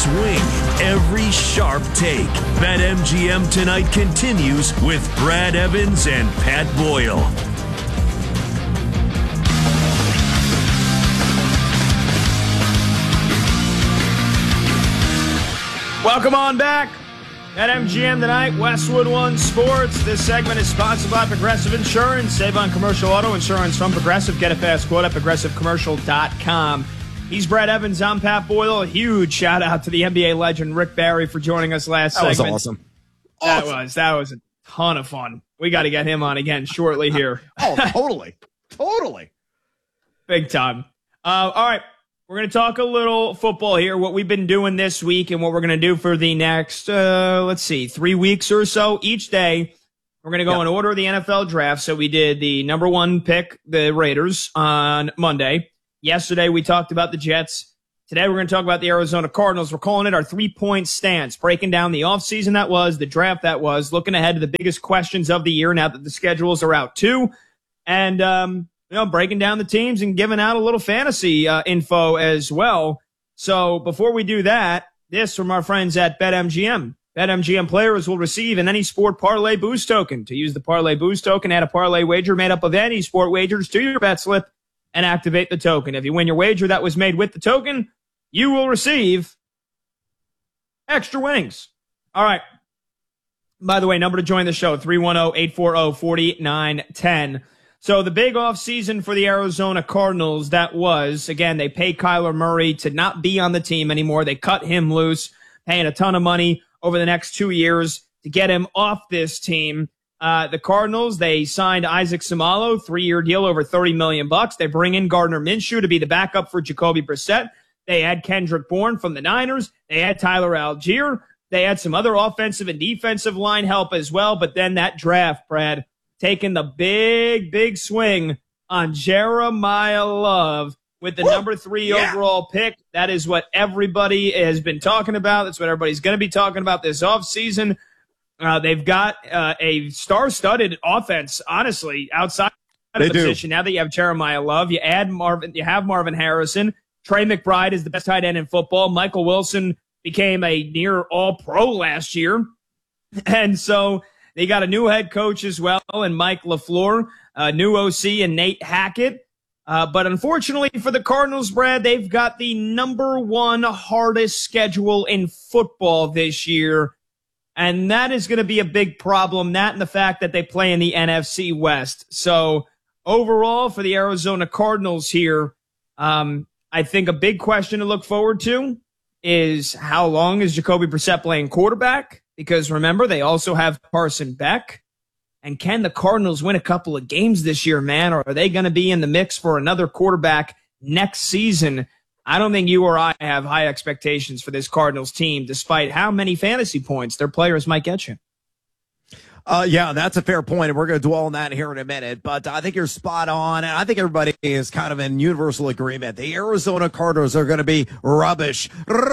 swing, every sharp take. BetMGM tonight continues with Brad Evans and Pat Boyle. Welcome on back. At MGM tonight, Westwood One Sports. This segment is sponsored by Progressive Insurance. Save on commercial auto insurance from Progressive. Get a fast quote at progressivecommercial.com. He's Brad Evans. I'm Pat Boyle. A huge shout out to the NBA legend Rick Barry for joining us last segment. That was awesome. That was a ton of fun. We got to get him on again shortly here. Totally. Big time. All right. We're going to talk a little football here, what we've been doing this week and what we're going to do for the next, 3 weeks or so. Each day, we're going to go in order of the NFL draft. So we did the number one pick, the Raiders, on Monday. Yesterday, we talked about the Jets. Today, we're going to talk about the Arizona Cardinals. We're calling it our 3-point stance, breaking down the offseason that was, the draft that was, looking ahead to the biggest questions of the year now that the schedules are out too. And, breaking down the teams and giving out a little fantasy info as well. So before we do that, this from our friends at BetMGM. BetMGM players will receive an Any Sport Parlay Boost token. To use the Parlay Boost token, add a parlay wager made up of any sport wagers to your bet slip and activate the token. If you win your wager that was made with the token, you will receive extra winnings. All right. By the way, number to join the show, 310-840-4910. So the big offseason for the Arizona Cardinals, that was, again, they paid Kyler Murray to not be on the team anymore. They cut him loose, paying a ton of money over the next 2 years to get him off this team. The Cardinals, they signed Isaac Seumalo, 3-year deal, over $30 million. They bring in Gardner Minshew to be the backup for Jacoby Brissett. They add Kendrick Bourne from the Niners. They add Tyler Algier. They had some other offensive and defensive line help as well. But then that draft, Brad, taking the big swing on Jeremiah Love with the number 3 overall pick. That is what everybody has been talking about. That's what everybody's going to be talking about this offseason. They've got a star-studded offense, honestly, outside of the position. Now that you have Jeremiah Love, you have Marvin Harrison. Trey McBride is the best tight end in football. Michael Wilson became a near all-pro last year. And so they got a new head coach as well, and Mike LaFleur, new OC, and Nate Hackett. But unfortunately for the Cardinals, Brad, they've got the number 1 hardest schedule in football this year. And that is going to be a big problem, that and the fact that they play in the NFC West. So overall, for the Arizona Cardinals here, I think a big question to look forward to is how long is Jacoby Brissett playing quarterback? Because remember, they also have Carson Beck. And can the Cardinals win a couple of games this year, man? Or are they going to be in the mix for another quarterback next season? I don't think you or I have high expectations for this Cardinals team, despite how many fantasy points their players might get you. Yeah, that's a fair point, and we're going to dwell on that here in a minute. But I think you're spot on, and I think everybody is kind of in universal agreement. The Arizona Cardinals are going to be rubbish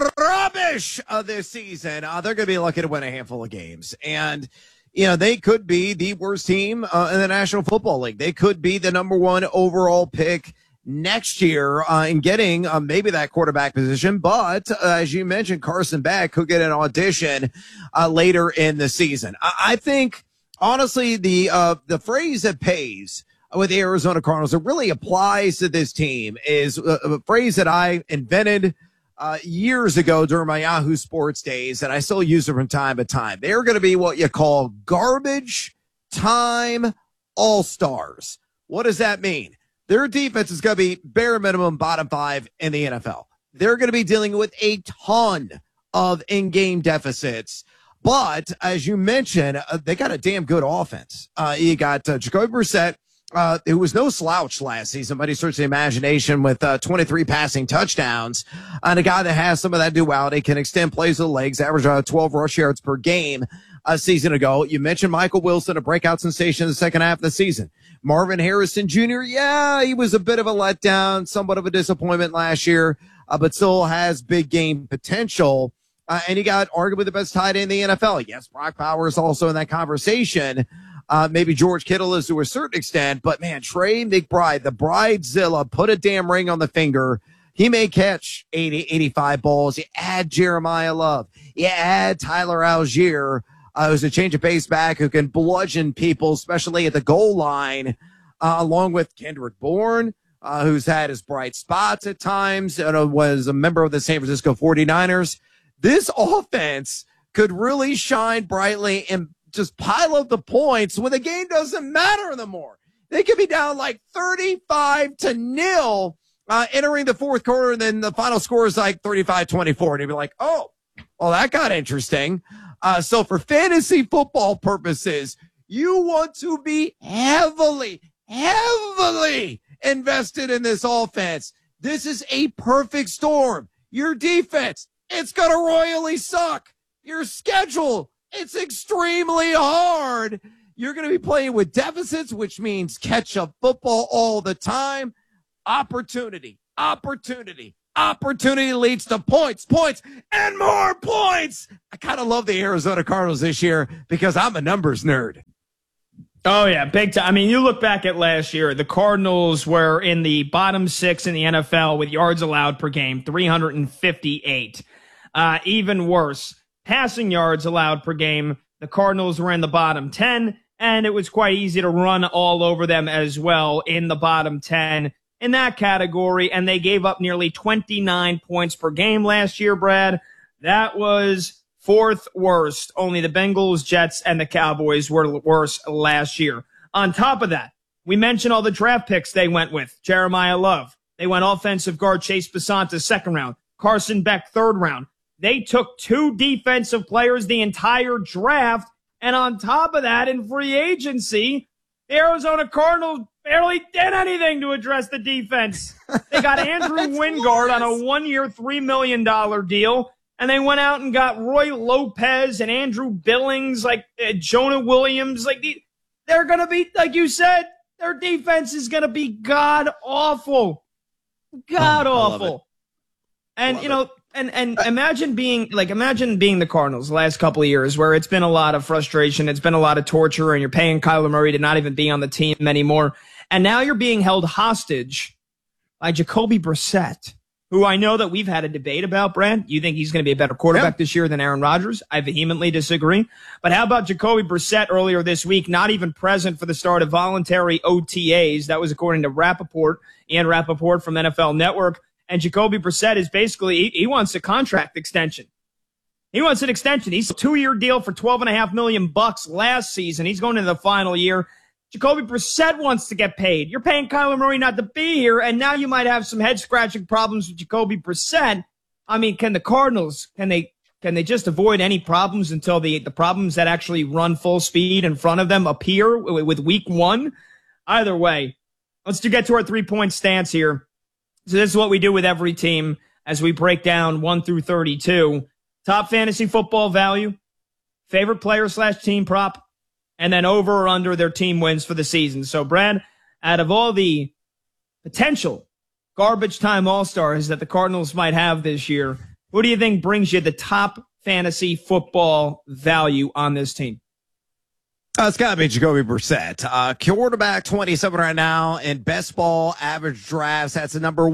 this season. They're going to be lucky to win a handful of games. And, they could be the worst team in the National Football League. They could be the number 1 overall pick next year in getting maybe that quarterback position. But as you mentioned, Carson Beck could get an audition later in the season. I think, honestly, the phrase that pays with the Arizona Cardinals, it really applies to this team, is a phrase that I invented years ago during my Yahoo Sports days, and I still use it from time to time. They're going to be what you call garbage time all-stars. What does that mean? Their defense is going to be bare minimum bottom 5 in the NFL. They're going to be dealing with a ton of in-game deficits. But as you mentioned, they got a damn good offense. You got Jacoby Brissett, who was no slouch last season, but he searched the imagination with 23 passing touchdowns. And a guy that has some of that duality, can extend plays with the legs, average 12 rush yards per game a season ago. You mentioned Michael Wilson, a breakout sensation in the second half of the season. Marvin Harrison Jr., he was a bit of a letdown, somewhat of a disappointment last year, but still has big game potential. And you got arguably the best tight end in the NFL. Yes, Brock Bowers also in that conversation. Maybe George Kittle is to a certain extent, but man, Trey McBride, the Bridezilla, put a damn ring on the finger. He may catch 80, 85 balls. You add Jeremiah Love. You add Tyler Algier, who's a change of pace back who can bludgeon people, especially at the goal line, along with Kendrick Bourne, who's had his bright spots at times, was a member of the San Francisco 49ers. This offense could really shine brightly and just pile up the points when the game doesn't matter anymore. They could be down like 35-0 entering the fourth quarter, and then the final score is like 35-24. And you'd be like, oh, well, that got interesting. So for fantasy football purposes, you want to be heavily invested in this offense. This is a perfect storm. Your defense, it's going to royally suck. Your schedule, it's extremely hard. You're going to be playing with deficits, which means catch up football all the time. Opportunity leads to points, and more points. I kind of love the Arizona Cardinals this year because I'm a numbers nerd. Oh, yeah, big time. I mean, you look back at last year, the Cardinals were in the bottom 6 in the NFL with yards allowed per game, 358. Even worse, passing yards allowed per game, the Cardinals were in the bottom 10, and it was quite easy to run all over them as well in the bottom 10 in that category, and they gave up nearly 29 points per game last year, Brad. That was fourth worst. Only the Bengals, Jets, and the Cowboys were worse last year. On top of that, we mentioned all the draft picks they went with. Jeremiah Love. They went offensive guard Chase Basanta, second round. Carson Beck, third round. They took 2 defensive players the entire draft. And on top of that, in free agency, the Arizona Cardinals barely did anything to address the defense. They got Andrew Wingard on a 1-year, $3 million deal. And they went out and got Roy Lopez and Andrew Billings, like Jonah Williams. Like they're going to be, like you said, their defense is going to be god-awful. God-awful. And, you know, and imagine being the Cardinals the last couple of years where it's been a lot of frustration. It's been a lot of torture, and you're paying Kyler Murray to not even be on the team anymore. And now you're being held hostage by Jacoby Brissett, who I know that we've had a debate about, Brad. You think he's going to be a better quarterback this year than Aaron Rodgers? I vehemently disagree. But how about Jacoby Brissett earlier this week, not even present for the start of voluntary OTAs? That was according to Ian Rappaport from NFL Network. And Jacoby Brissett is basically, he wants a contract extension. He wants an extension. He's a 2-year deal for $12.5 million last season. He's going into the final year. Jacoby Brissett wants to get paid. You're paying Kyler Murray not to be here, and now you might have some head-scratching problems with Jacoby Brissett. I mean, can the Cardinals, can they just avoid any problems until the problems that actually run full speed in front of them appear with week 1? Either way, let's get to our 3-point stance here. So this is what we do with every team as we break down 1 through 32. Top fantasy football value, favorite player/team prop, and then over or under their team wins for the season. So, Brad, out of all the potential garbage time all-stars that the Cardinals might have this year, who do you think brings you the top fantasy football value on this team? It's got to be Jacoby Brissett. Quarterback 27 right now in best ball average drafts. That's a number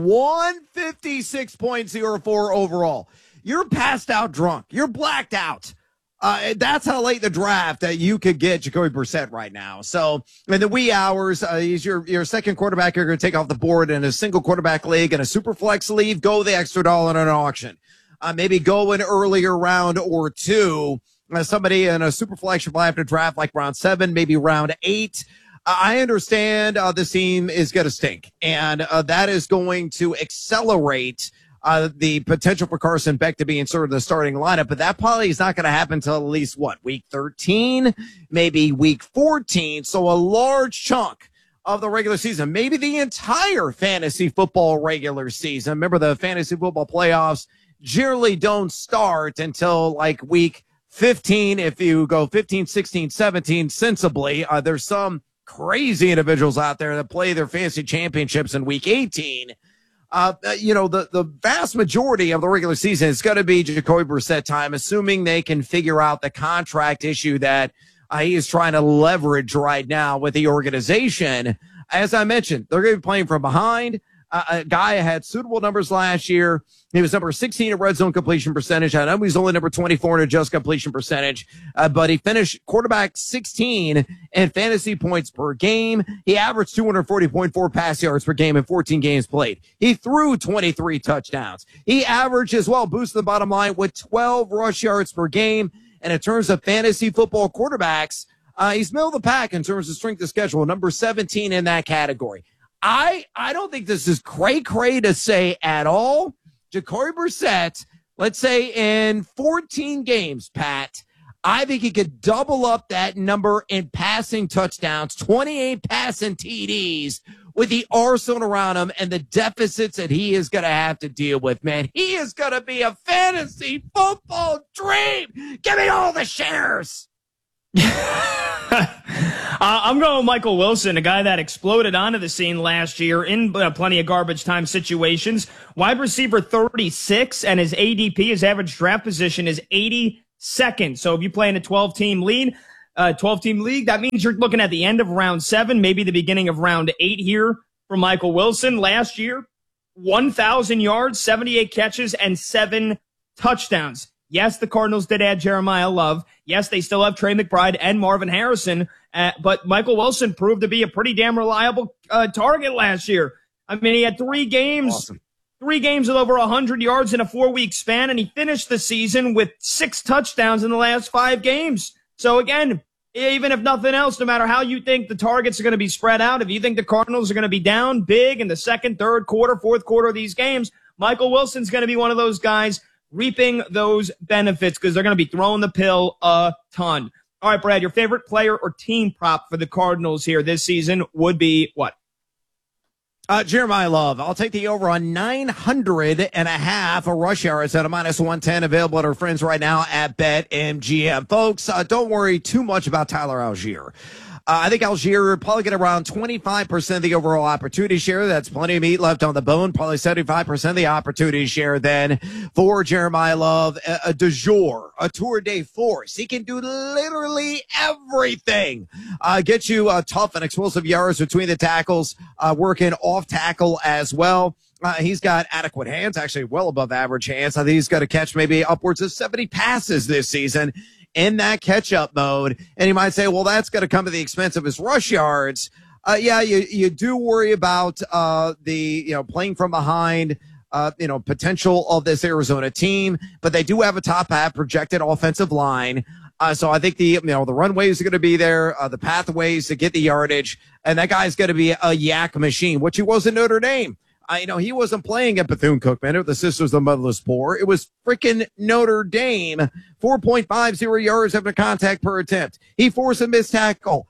156.04 overall. You're passed out drunk. You're blacked out. That's how late in the draft that you could get Jacoby Brissett right now. So in the wee hours, he's your second quarterback you're going to take off the board in a single quarterback league and a super flex league. Go the extra dollar in an auction. Maybe go an earlier round or 2. Somebody in a super flex should have to draft like round 7, maybe round 8. I understand this team is going to stink, and that is going to accelerate the potential for Carson Beck to be inserted in the starting lineup, but that probably is not going to happen until at least, week 13, maybe week 14. So a large chunk of the regular season, maybe the entire fantasy football regular season. Remember, the fantasy football playoffs generally don't start until like week 15. If you go 15, 16, 17 sensibly, there's some crazy individuals out there that play their fantasy championships in week 18. The vast majority of the regular season is going to be Jacoby Brissett time, assuming they can figure out the contract issue that he is trying to leverage right now with the organization. As I mentioned, they're going to be playing from behind. a guy had suitable numbers last year. He was number 16 in red zone completion percentage. I know he's only number 24 in adjusted completion percentage, but he finished quarterback 16 in fantasy points per game. He averaged 240.4 pass yards per game in 14 games played. He threw 23 touchdowns. He averaged as well, boosted the bottom line with 12 rush yards per game. And in terms of fantasy football quarterbacks, he's middle of the pack in terms of strength of schedule, number 17 in that category. I don't think this is cray to say at all. Jacoby Brissett, let's say in 14 games, Pat, I think he could double up that number in passing touchdowns, 28 passing TDs with the arsenal around him and the deficits that he is going to have to deal with, man. He is going to be a fantasy football dream. Give me all the shares. I'm going with Michael Wilson, a guy that exploded onto the scene last year in plenty of garbage time situations. Wide receiver 36, and his ADP, his average draft position, is 82nd. So if you play in a 12-team league, that means you're looking at the end of round 7, maybe the beginning of round 8 here for Michael Wilson. Last year, 1,000 yards, 78 catches, and 7 touchdowns. Yes, the Cardinals did add Jeremiah Love. Yes, they still have Trey McBride and Marvin Harrison. But Michael Wilson proved to be a pretty damn reliable target last year. I mean, he had 3 games. Awesome. 3 games with over 100 yards in a 4-week span, and he finished the season with 6 touchdowns in the last 5 games. So again, even if nothing else, no matter how you think the targets are going to be spread out, if you think the Cardinals are going to be down big in the second, third quarter, fourth quarter of these games, Michael Wilson's going to be one of those guys reaping those benefits because they're going to be throwing the pill a ton. All right, Brad, your favorite player or team prop for the Cardinals here this season would be what? Jeremiah Love. I'll take the over on 900.5 rush yards at a -110, available at our friends right now at BetMGM. Folks, don't worry too much about Tyler Algier. I think Algier probably get around 25% of the overall opportunity share. That's plenty of meat left on the bone. Probably 75% of the opportunity share then for Jeremiah Love. A du jour, a tour de force. He can do literally everything. Get you tough and explosive yards between the tackles, working off tackle as well. He's got adequate hands, actually well above average hands. I think he's got to catch maybe upwards of 70 passes this season in that catch-up mode. And you might say, well, that's going to come at the expense of his rush yards. Yeah, you do worry about the playing from behind, potential of this Arizona team, but they do have a top half projected offensive line. So I think the runways are going to be there, the pathways to get the yardage, and that guy's going to be a yak machine, which he was in Notre Dame. He wasn't playing at Bethune-Cookman, the Sisters of the Motherless Poor. It was freaking Notre Dame. 4.50 yards after contact per attempt. He forced a missed tackle.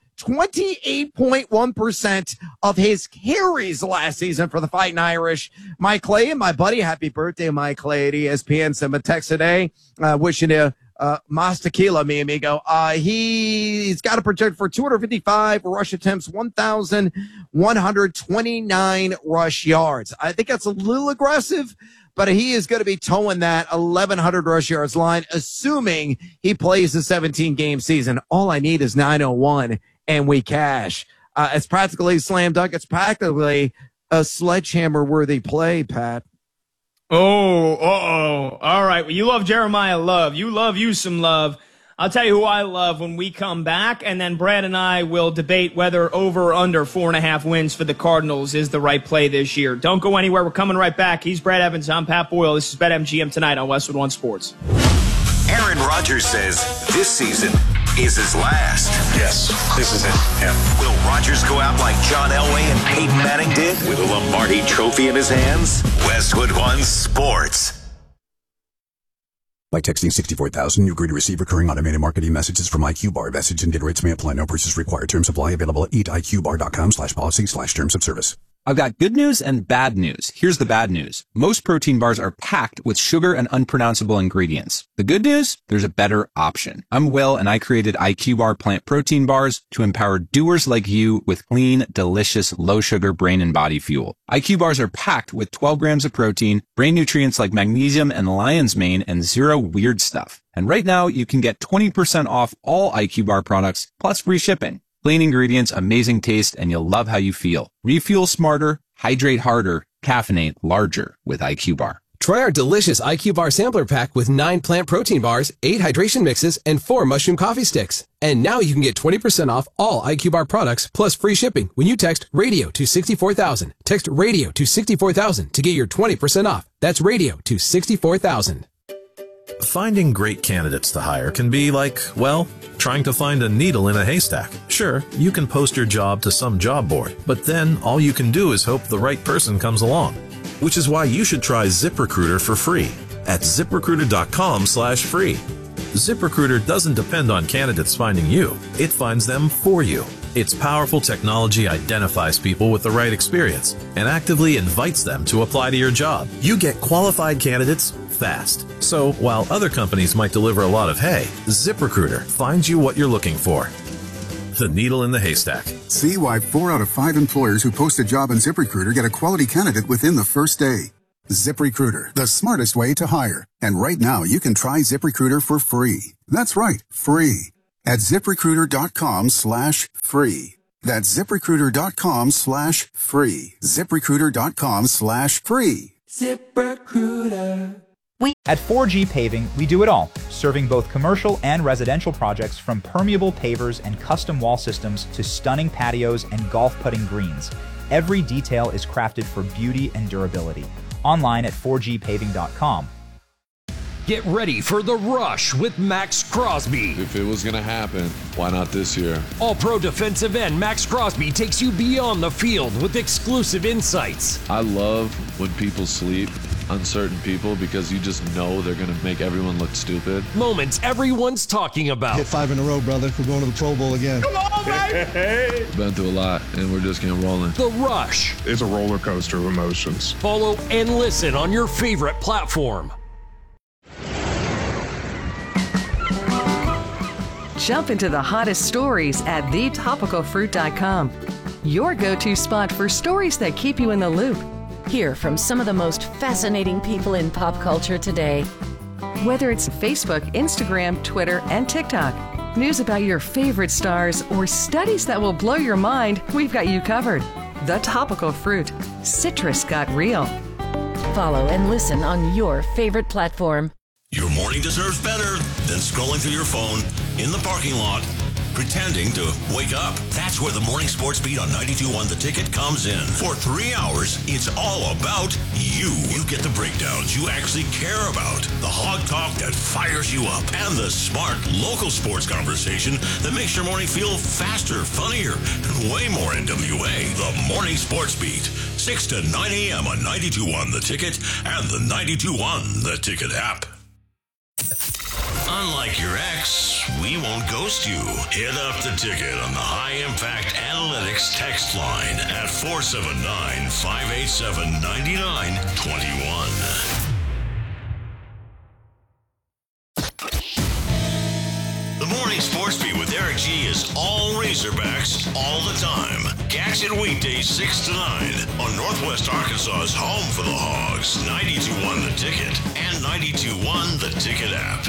28.1% of his carries last season for the Fighting Irish. Mike Clay and my buddy, happy birthday, Mike Clay at ESPN, sent him a text today, wishing you Mas Tequila, mi amigo. He's got a project for 255 rush attempts, 1,129 rush yards. I think that's a little aggressive, but he is going to be towing that 1,100 rush yards line, assuming he plays the 17-game season. All I need is 901, and we cash. It's practically a slam dunk. It's practically a sledgehammer-worthy play, Pat. Oh, all right. Well, you love Jeremiah Love. You love you some Love. I'll tell you who I love when we come back, and then Brad and I will debate whether over or under 4.5 wins for the Cardinals is the right play this year. Don't go anywhere. We're coming right back. He's Brad Evans. I'm Pat Boyle. This is BetMGM tonight on Westwood One Sports. Aaron Rodgers says this season is his last. Yes, this is it. Yeah. Will Rodgers go out like John Elway and Peyton Manning did with a Lombardi trophy in his hands? Westwood One Sports. By texting 64,000, you agree to receive recurring automated marketing messages from IQ Bar. Message and data rates may apply. No purchase required. Terms apply. Available at eatiqbar.com/policy/terms of service. I've got good news and bad news. Here's the bad news. Most protein bars are packed with sugar and unpronounceable ingredients. The good news? There's a better option. I'm Will, and I created IQ Bar plant protein bars to empower doers like you with clean, delicious, low-sugar brain and body fuel. IQ bars are packed with 12 grams of protein, brain nutrients like magnesium and lion's mane, and zero weird stuff. And right now, you can get 20% off all IQ Bar products, plus free shipping. Clean ingredients, amazing taste, and you'll love how you feel. Refuel smarter, hydrate harder, Caffeinate larger with IQ Bar. Try our delicious IQ Bar sampler pack with 9 plant protein bars, 8 hydration mixes, and 4 mushroom coffee sticks. And now you can get 20% off all IQ Bar products plus free shipping when you text RADIO to 64,000. Text RADIO to 64,000 to get your 20% off. That's RADIO to 64,000. Finding great candidates to hire can be like, well, trying to find a needle in a haystack. Sure, you can post your job to some job board, but then all you can do is hope the right person comes along. Which is why you should try ZipRecruiter for free at ZipRecruiter.com/free. ZipRecruiter doesn't depend on candidates finding you. It finds them for you. Its powerful technology identifies people with the right experience and actively invites them to apply to your job. You get qualified candidates fast. So while other companies might deliver a lot of hay, ZipRecruiter finds you what you're looking for. The needle in the haystack. See why 4 out of 5 employers who post a job on ZipRecruiter get a quality candidate within the first day. ZipRecruiter, the smartest way to hire. And right now, you can try ZipRecruiter for free. That's right, free. At ZipRecruiter.com/free. That's ZipRecruiter.com/free. ZipRecruiter.com/free. ZipRecruiter. At 4G Paving, we do it all, serving both commercial and residential projects from permeable pavers and custom wall systems to stunning patios and golf putting greens. Every detail is crafted for beauty and durability. Online at 4gpaving.com. Get ready for The Rush with Max Crosby. If it was going to happen, why not this year? All-pro defensive end Max Crosby takes you beyond the field with exclusive insights. I love when people sleep on certain people because you just know they're going to make everyone look stupid. Moments everyone's talking about. Hit 5 in a row, brother. We're going to the Pro Bowl again. Come on, baby! Been through a lot, and we're just getting rolling. The Rush. It's a roller coaster of emotions. Follow and listen on your favorite platform. Jump into the hottest stories at thetopicalfruit.com. Your go-to spot for stories that keep you in the loop. Hear from some of the most fascinating people in pop culture today. Whether it's Facebook, Instagram, Twitter, and TikTok, news about your favorite stars, or studies that will blow your mind, we've got you covered. The Topical Fruit. Citrus got real. Follow and listen on your favorite platform. Your morning deserves better than scrolling through your phone in the parking lot, pretending to wake up. That's where the Morning Sports Beat on 92.1 The Ticket comes in. For 3 hours, it's all about you. You get the breakdowns you actually care about, the hog talk that fires you up, and the smart local sports conversation that makes your morning feel faster, funnier, and way more NWA. The Morning Sports Beat, 6 to 9 a.m. on 92.1 The Ticket and the 92.1 The Ticket app. Unlike your ex, we won't ghost you. Hit up The Ticket on the High Impact Analytics text line at 479-587-9921. The Morning Sports Beat with Eric G is all Razorbacks all the time. Catch it weekdays 6 to 9 on Northwest Arkansas's home for the Hogs, 92.1 The Ticket and 92.1 The Ticket app.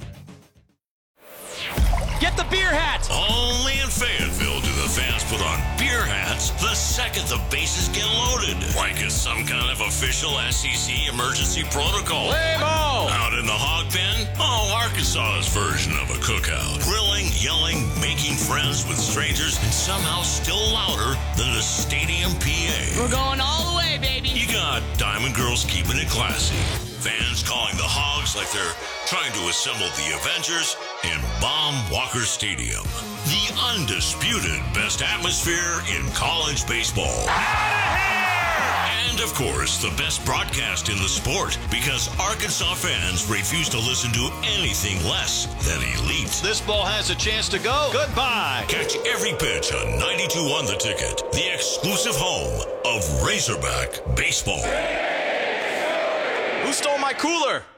Get the beer hat! Only in Fayetteville do the fans put on beer hats the second the bases get loaded. Like it's some kind of official SEC emergency protocol. Play ball! Out in the hog pen? Oh, Arkansas's version of a cookout. Grilling, yelling, making friends with strangers, and somehow still louder than the stadium PA. We're going all the way, baby! You got Diamond Girls keeping it classy. Fans calling the Hogs like they're trying to assemble the Avengers in Baum Walker Stadium. The undisputed best atmosphere in college baseball. And of course, the best broadcast in the sport, because Arkansas fans refuse to listen to anything less than elite. This ball has a chance to go. Goodbye. Catch every pitch on 92.1 The Ticket, the exclusive home of Razorback baseball. Who stole my cooler?